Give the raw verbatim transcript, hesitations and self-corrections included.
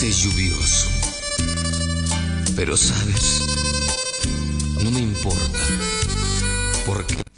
es lluvioso. Pero sabes, no me importa, porque